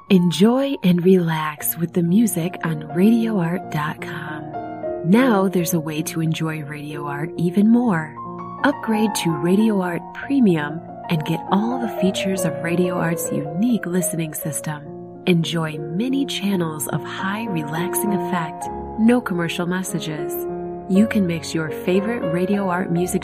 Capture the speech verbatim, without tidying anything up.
Enjoy and relax with the music on radio art dot com. Now there's a way to enjoy Radio Art even more. Upgrade to Radio Art Premium and get all the features of Radio Art's unique listening system. Enjoy many channels of high relaxing effect, no commercial messages. You can mix your favorite Radio Art music